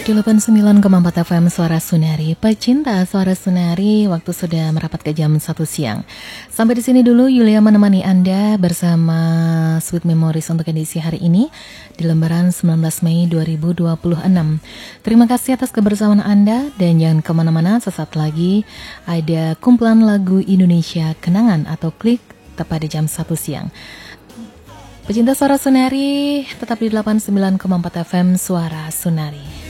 Di 89,4 FM Suara Sunari, pecinta Suara Sunari, waktu sudah merapat ke jam 1 siang. Sampai di sini dulu Yulia menemani Anda bersama Sweet Memories untuk edisi hari ini di lembaran 19 Mei 2026. Terima kasih atas kebersamaan Anda dan jangan kemana-mana, sesaat lagi ada kumpulan lagu Indonesia Kenangan atau Klik tepat di jam 1 siang. Pecinta Suara Sunari, tetap di 89,4 FM Suara Sunari.